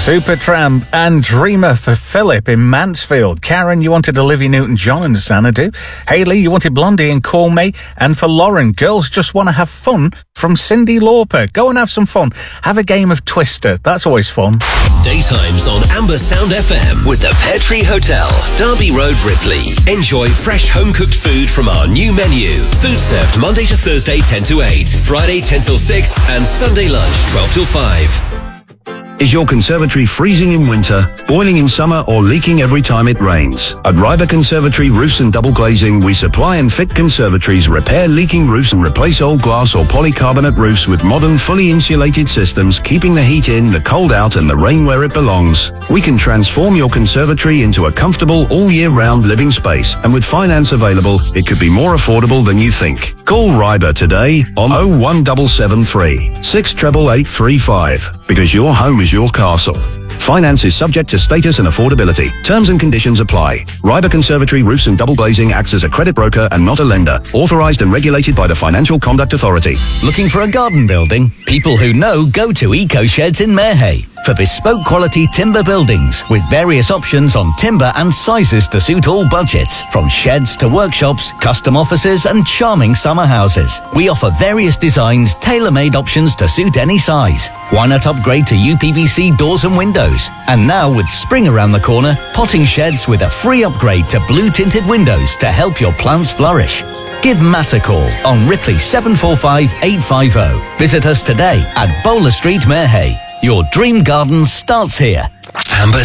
Supertramp and Dreamer for Philip in Mansfield. Karen, you wanted Olivia Newton-John and Xanadu. Hayley, you wanted Blondie and Call Me. And for Lauren, Girls Just Want to Have Fun from Cyndi Lauper. Go and have some fun. Have a game of Twister. That's always fun. Daytimes on Amber Sound FM with the Pear Tree Hotel, Derby Road, Ripley. Enjoy fresh home-cooked food from our new menu. Food served Monday to Thursday 10 to 8, Friday 10 till 6 and Sunday lunch 12 till 5. Is your conservatory freezing in winter, boiling in summer, or leaking every time it rains? At Ryber Conservatory Roofs and Double Glazing, we supply and fit conservatories, repair leaking roofs and replace old glass or polycarbonate roofs with modern, fully insulated systems, keeping the heat in, the cold out, and the rain where it belongs. We can transform your conservatory into a comfortable, all-year-round living space, and with finance available, it could be more affordable than you think. Call Ryber today on 01773 688835, because your home is your castle. Finance is subject to status and affordability. Terms and conditions apply. Ryber Conservatory Roofs and Double Glazing acts as a credit broker and not a lender. Authorized and regulated by the Financial Conduct Authority. Looking for a garden building? People who know go to Eco Sheds in Marehay for bespoke quality timber buildings with various options on timber and sizes to suit all budgets. From sheds to workshops, custom offices and charming summer houses. We offer various designs, tailor-made options to suit any size. Why not upgrade to UPVC doors and windows? And now with spring around the corner, potting sheds with a free upgrade to blue tinted windows to help your plants flourish. Give Matt a call on Ripley 745 850. Visit us today at Bowler Street, Marehay. Your dream garden starts here. Amber